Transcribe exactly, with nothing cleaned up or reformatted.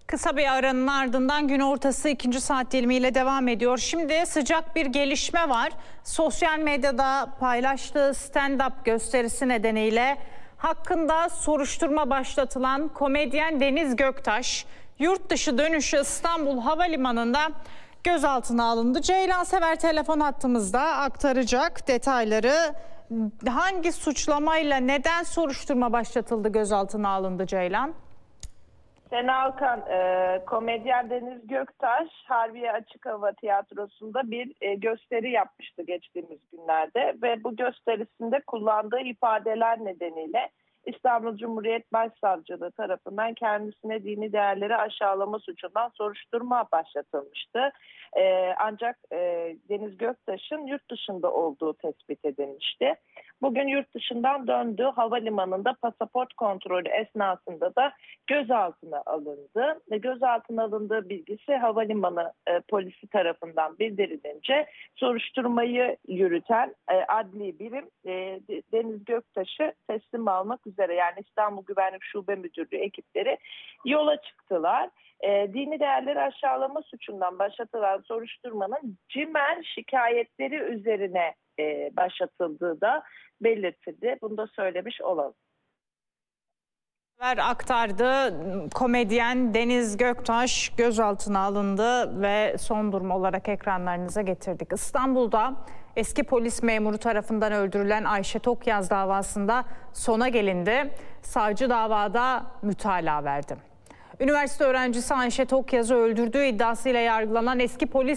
Kısa bir aranın ardından gün ortası ikinci saat dilimiyle devam ediyor. Şimdi sıcak bir gelişme var. Sosyal medyada paylaştığı stand-up gösterisi nedeniyle hakkında soruşturma başlatılan komedyen Deniz Göktaş, yurt dışı dönüşü İstanbul Havalimanı'nda gözaltına alındı. Ceylan Sever telefon hattımızda aktaracak detayları. Hangi suçlamayla neden soruşturma başlatıldı, gözaltına alındı Ceylan? Sena Alkan, e, komedyen Deniz Göktaş, Harbiye Açık Hava Tiyatrosu'nda bir e, gösteri yapmıştı geçtiğimiz günlerde ve bu gösterisinde kullandığı ifadeler nedeniyle İstanbul Cumhuriyet Başsavcılığı tarafından kendisine dini değerleri aşağılama suçundan soruşturma başlatılmıştı. E, ancak e, Deniz Göktaş'ın yurt dışında olduğu tespit edilmişti. Bugün yurt dışından döndü. Havalimanında pasaport kontrolü esnasında da gözaltına alındı. Ve gözaltına alındığı bilgisi havalimanı e, polisi tarafından bildirilince soruşturmayı yürüten e, adli birim e, Deniz Göktaş'ı teslim almak üzere, yani İstanbul Güvenlik Şube Müdürlüğü ekipleri yola çıktılar. E, dini değerleri aşağılama suçundan başlatılan soruşturmanın CİMER şikayetleri üzerine e, başlatıldığı da belirtildi. Bunu da söylemiş olalım. Aktardı. Komedyen Deniz Göktaş gözaltına alındı ve son durum olarak ekranlarınıza getirdik. İstanbul'da eski polis memuru tarafından öldürülen Ayşe Tokyaz davasında sona gelindi. Savcı davada mütalaa verdi. Üniversite öğrencisi Ayşe Tokyaz'ı öldürdüğü iddiasıyla yargılanan eski polis